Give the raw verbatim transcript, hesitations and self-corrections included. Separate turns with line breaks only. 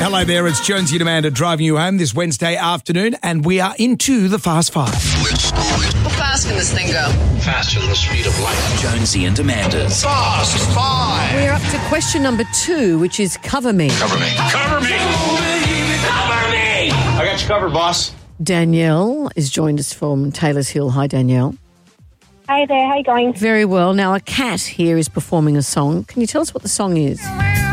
Hello there, it's Jonesy and Amanda driving you home this Wednesday afternoon, and we are into the Fast Five.
How fast can this thing go?
Faster than the speed of light.
Jonesy and Amanda's
Fast Five.
We're up to question number two, which is cover me.
Cover me. Cover me. Cover me. I got you covered, boss.
Danielle is joined us from Taylor's Hill. Hi, Danielle.
Hey there, how you going?
Very well. Now, a cat here is performing a song. Can you tell us what the song is?